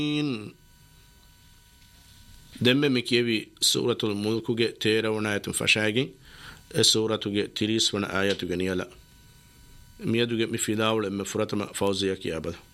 دمّ مكيبي سورة الملك تيرون آية فشاقي سورة تريس ون آية جنيلا ميادو مفيداول مفرطة فوزيك يا أبدا